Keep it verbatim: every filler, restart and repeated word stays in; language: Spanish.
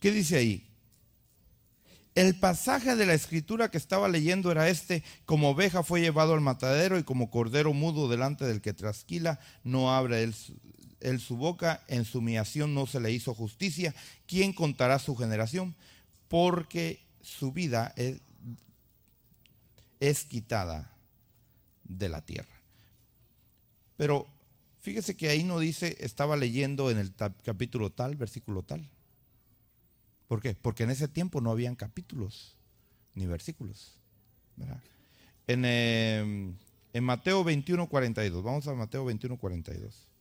¿Qué dice ahí? El pasaje de la escritura que estaba leyendo era este: como oveja fue llevado al matadero y como cordero mudo delante del que trasquila, no abre él, él su boca, en su humillación no se le hizo justicia. ¿Quién contará su generación? Porque su vida es, es quitada de la tierra. Pero fíjese que ahí no dice estaba leyendo en el capítulo tal, versículo tal. ¿Por qué? Porque en ese tiempo no habían capítulos ni versículos, ¿verdad? En, eh, en Mateo veintiuno, cuarenta y dos, vamos a Mateo veintiuno, cuarenta y dos.